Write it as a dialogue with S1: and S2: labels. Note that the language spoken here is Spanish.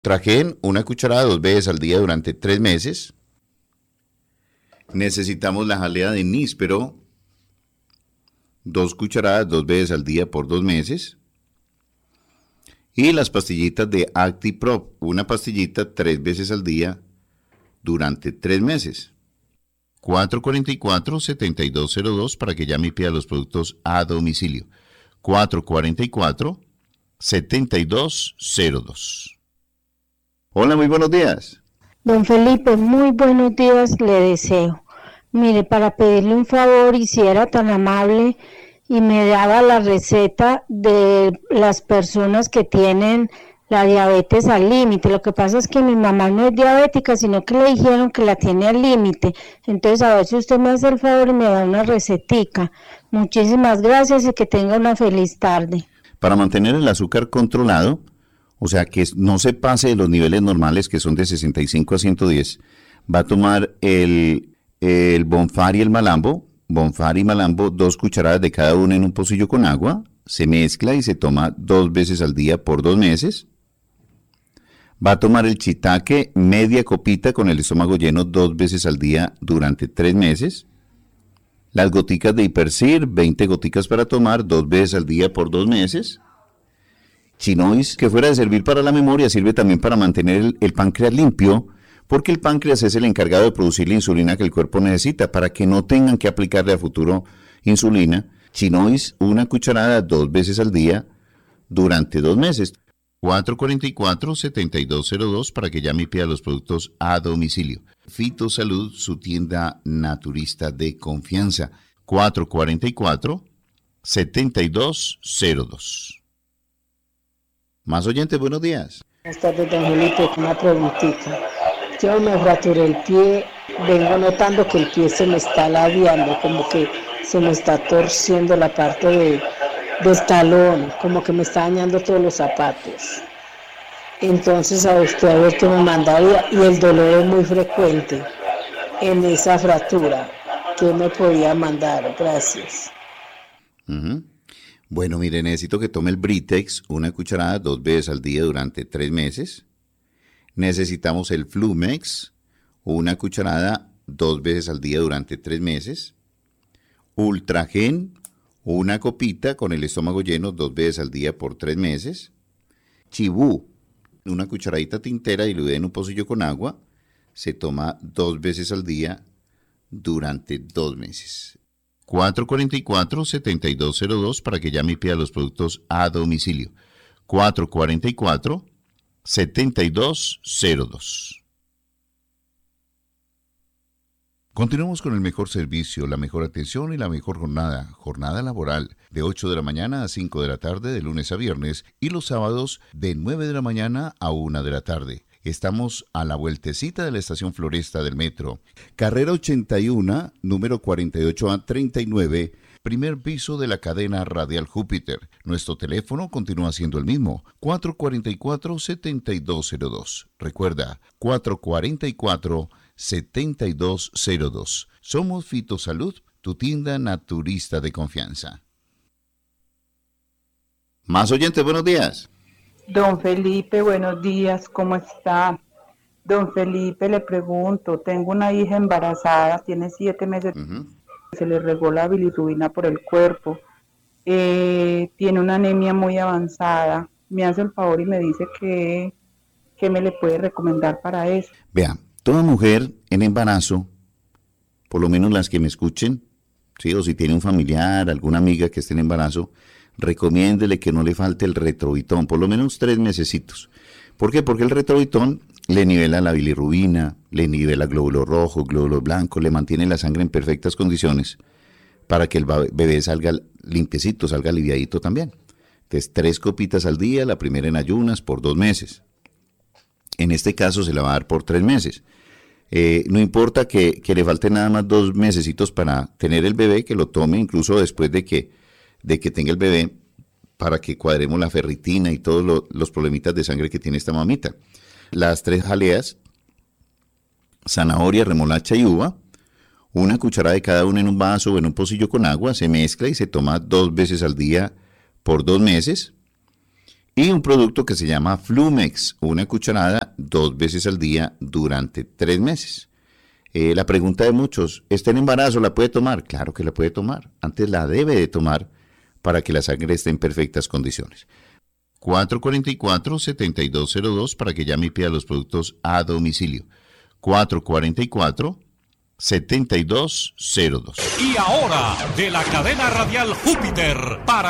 S1: Trajen una cucharada 2 veces al día durante 3 meses. Necesitamos la jalea de níspero, 2 cucharadas 2 veces al día por 2 meses. Y las pastillitas de ActiProp, una pastillita 3 veces al día durante 3 meses. 444-7202 para que llame y pida los productos a domicilio. 444-7202. Hola, muy buenos días.
S2: Don Felipe, muy buenos días le deseo. Mire, para pedirle un favor, y si era tan amable y me daba la receta de las personas que tienen la diabetes al límite. Lo que pasa es que mi mamá no es diabética, sino que le dijeron que la tiene al límite. Entonces, a ver si usted me hace el favor y me da una recetica. Muchísimas gracias y que tenga una feliz tarde.
S1: Para mantener el azúcar controlado, o sea, que no se pase de los niveles normales, que son de 65 a 110, va a tomar el Bonfar y el Malambo. Bonfar y Malambo, 2 cucharadas de cada una en un pocillo con agua. Se mezcla y se toma 2 veces al día por 2 meses. Va a tomar el Shiitake, media copita con el estómago lleno 2 veces al día durante 3 meses. Las goticas de Hipercir, 20 goticas para tomar 2 veces al día por 2 meses. Chinois, que fuera de servir para la memoria, sirve también para mantener el páncreas limpio, porque el páncreas es el encargado de producir la insulina que el cuerpo necesita, para que no tengan que aplicarle a futuro insulina. Chinois, 1 cucharada 2 veces al día durante 2 meses. 444-7202 para que llame y pida los productos a domicilio. Fitosalud, su tienda naturista de confianza. 444-7202. Más oyentes, buenos días.
S3: Buenas tardes, don Felipe, una preguntita. Yo me fracturé el pie, vengo notando que el pie se me está ladeando, como que se me está torciendo la parte del talón, como que me está dañando todos los zapatos. Entonces a usted a ver qué me mandaría, y el dolor es muy frecuente en esa fractura. ¿Qué me podía mandar? Gracias.
S1: Bueno, mire, necesito que tome el Britex, 1 cucharada 2 veces al día durante 3 meses. Necesitamos el Flumex, 1 cucharada 2 veces al día durante 3 meses. Ultragen, 1 copita con el estómago lleno 2 veces al día por 3 meses. Chibú, 1 cucharadita tintera diluida en un pocillo con agua. Se toma 2 veces al día durante 2 meses. 444-7202 para que llame y pida los productos a domicilio. 444-7202. Continuamos con el mejor servicio, la mejor atención y la mejor jornada. Jornada laboral de 8 de la mañana a 5 de la tarde de lunes a viernes y los sábados de 9 de la mañana a 1 de la tarde. Estamos a la vueltecita de la estación Floresta del metro. Carrera 81, número 48A39, primer piso de la cadena Radial Júpiter. Nuestro teléfono continúa siendo el mismo, 444-7202. Recuerda, 444-7202. Somos Fitosalud, tu tienda naturista de confianza. Más oyentes, buenos días.
S4: Don Felipe, buenos días, ¿cómo está? Don Felipe, le pregunto, tengo una hija embarazada, tiene 7 meses, se le regó la bilirrubina por el cuerpo, tiene una anemia muy avanzada, me hace el favor y me dice que me le puede recomendar para eso.
S1: Vea, toda mujer en embarazo, por lo menos las que me escuchen, ¿sí? O si tiene un familiar, alguna amiga que esté en embarazo, recomiéndele que no le falte el retrovitón, por lo menos 3 mesecitos. ¿Por qué? Porque el retrovitón le nivela la bilirrubina, le nivela glóbulos rojos, glóbulos blancos, le mantiene la sangre en perfectas condiciones para que el bebé salga limpiecito, salga aliviadito también. Entonces, 3 copitas al día, la primera en ayunas por 2 meses. En este caso se la va a dar por 3 meses. No importa que le falte nada más 2 mesecitos para tener el bebé, que lo tome incluso después de que tenga el bebé, para que cuadremos la ferritina y todos los problemitas de sangre que tiene esta mamita. Las 3 jaleas, zanahoria, remolacha y uva, 1 cucharada de cada una en un vaso o en un pocillo con agua, se mezcla y se toma 2 veces al día por 2 meses. Y un producto que se llama Flumex, una cucharada 2 veces al día durante 3 meses. La pregunta de muchos, ¿está en embarazo? ¿La puede tomar? Claro que la puede tomar. Antes la debe de tomar para que la sangre esté en perfectas condiciones. 444-7202 para que llame y pida los productos a domicilio. 444-7202.
S5: Y ahora, de la cadena radial Júpiter, para